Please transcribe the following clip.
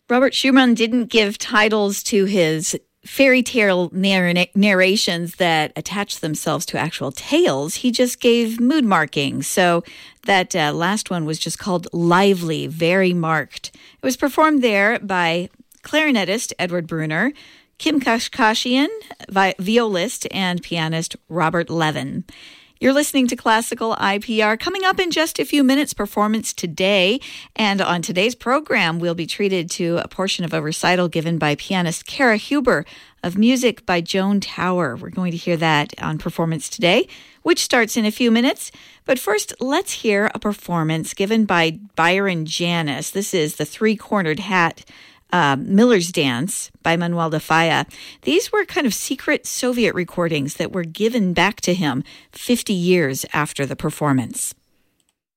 Robert Schumann didn't give titles to his fairy tale narrations that attach themselves to actual tales. He just gave mood markings. So that last one was just called Lively, Very Marked. It was performed there by clarinetist Edward Brunner, Kim Kashkashian, violist and pianist Robert Levin. You're listening to Classical IPR. Coming up in just a few minutes, Performance Today. And on today's program, we'll be treated to a portion of a recital given by pianist Kara Huber of music by Joan Tower. We're going to hear that on Performance Today, which starts in a few minutes. But first, let's hear a performance given by Byron Janis. This is the Three-Cornered Hat Miller's Dance by Manuel de Falla. These were kind of secret Soviet recordings that were given back to him 50 years after the performance.